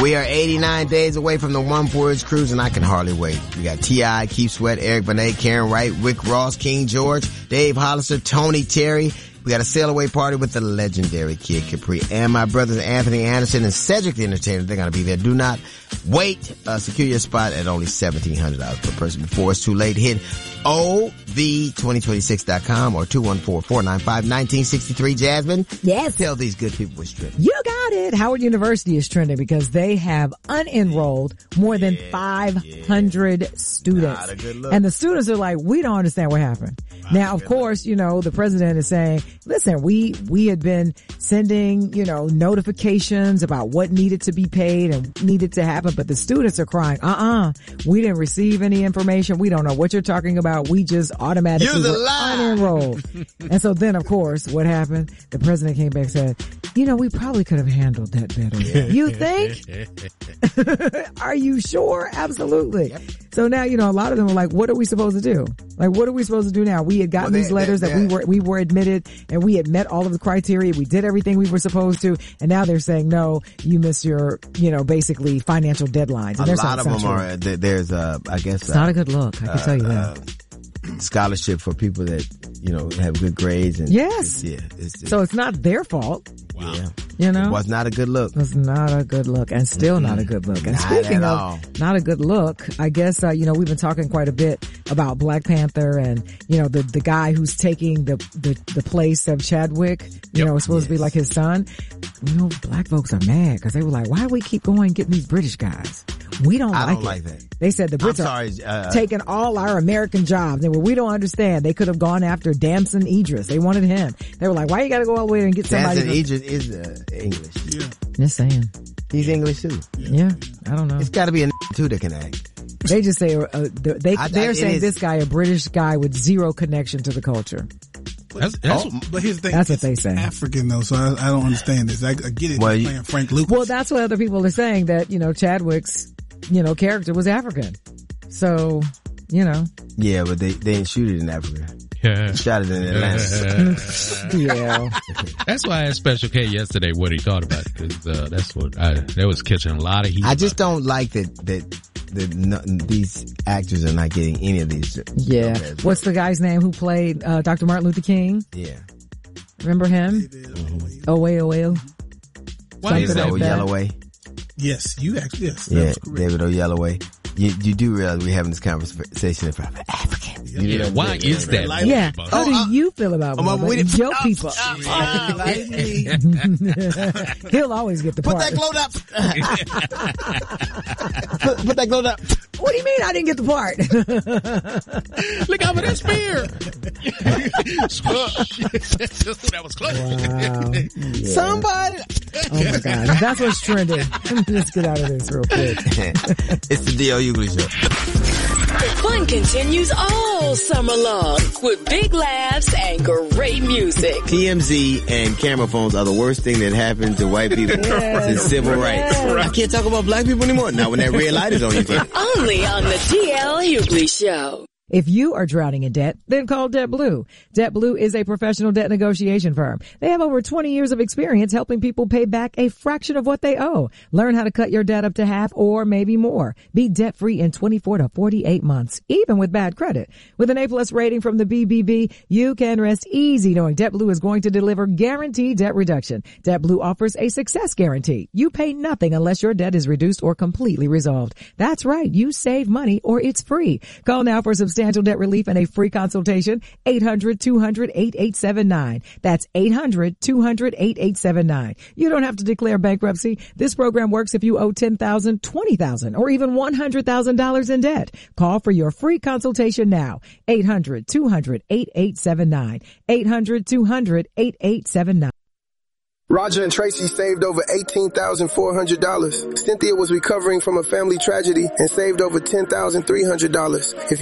We are 89 days away from the One Voyage cruise, and I can hardly wait. We got T.I., Keith Sweat, Eric Benet, Karen Wright, Rick Ross, King George, Dave Hollister, Tony Terry. We got a sail away party with the legendary Kid Capri, and my brothers Anthony Anderson and Cedric the Entertainer. They're going to be there. Do not wait. Secure your spot at only $1,700 per person before it's too late. Hit OV2026.com or 214-495-1963. Jasmine? Yes. Tell these good people what's trending. You got it. Howard University is trending because they have unenrolled more than 500 students. Not a good look. And the students are like, we don't understand what happened. Now, of course, you know, the president is saying, listen, we had been sending, you know, notifications about what needed to be paid and needed to happen, but the students are crying, we didn't receive any information. We don't know what you're talking about. We just automatically were unenrolled. And so then, of course, what happened? The president came back and said, you know, we probably could have handled that better. You think? Are you sure? Absolutely. Yep. So now, you know, a lot of them are like, what are we supposed to do? Like, what are we supposed to do now? We had gotten these letters that we were admitted and we had met all of the criteria. We did everything we were supposed to. And now they're saying, no, you missed your, you know, basically financial deadlines. And a lot of them are, there's I guess. It's not a good look. I can tell you that. Scholarship for people that, you know, have good grades. And yes. So it's not their fault. Wow. Yeah. You know? It was not a good look. It was not a good look and still not a good look. And speaking of not a good look, I guess, you know, we've been talking quite a bit about Black Panther and, you know, the guy who's taking the place of Chadwick, you know, it's supposed to be like his son. You know, black folks are mad because they were like, why do we keep going and getting these British guys? We don't like that. They said the Brits are taking all our American jobs. They were, we don't understand. They could have gone after Damson Idris. They wanted him. They were like, why you gotta go all the way and get somebody? Damson Idris is English. Yeah. Just saying. He's English too. Yeah. I don't know. It's gotta be a too that can act. They just say, they're saying this guy, a British guy with zero connection to the culture. But here's the thing. That's what they say. African though, so I don't understand this. I get it. Well, playing Frank Lucas. Well, that's what other people are saying, that, you know, Chadwick's, you know, character was African. So, you know. Yeah, but they didn't shoot it in Africa. Yeah. Shot it in Atlanta. Yeah. That's why I asked Special K yesterday what he thought about it, because that's what that was catching a lot of heat. I just don't like that these actors are not getting any of these. Yeah. What's the guy's name who played Dr. Martin Luther King? Yeah. Remember him? Owe. What is that? Yelloway. Yes, you actually, yes. Yeah, David Oyelowo. You do realize we're having this conversation about African. Yeah, why is that? Yeah. How do you feel about your people? He'll always get the part. Put that globe up. Put that globe up. What do you mean I didn't get the part? Look out for that spear. That was close. Wow. Yeah. Somebody. Oh my God. That's what's trending. Let's get out of this real quick. It's the D.L. Hughley Show. The fun continues all summer long with big laughs and great music. TMZ and camera phones are the worst thing that happened to white people since civil rights. I can't talk about black people anymore. Not when that red light is on your face. Only on the D.L. Hughley Show. If you are drowning in debt, then call JetBlue. JetBlue is a professional debt negotiation firm. They have over 20 years of experience helping people pay back a fraction of what they owe. Learn how to cut your debt up to half or maybe more. Be debt-free in 24 to 48 months, even with bad credit. With an A+ rating from the BBB, you can rest easy knowing JetBlue is going to deliver guaranteed debt reduction. JetBlue offers a success guarantee. You pay nothing unless your debt is reduced or completely resolved. That's right. You save money or it's free. Call now for substantial debt relief and a free consultation. 800-200-8879. That's 800-200-8879. You don't have to declare bankruptcy. This program works if you owe $10,000, $20,000, or even $100,000 in debt. Call for your free consultation now. 800-200-8879. 800-200-8879. Roger and Tracy saved over $18,400. Cynthia was recovering from a family tragedy and saved over $10,300. If